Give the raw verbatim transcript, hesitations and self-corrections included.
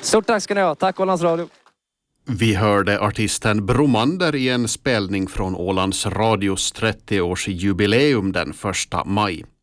Stort tack ska ni ha. Tack Ålands Radio. Vi hörde artisten Bromander i en spelning från Ålands Radios trettioårsjubileum den första maj.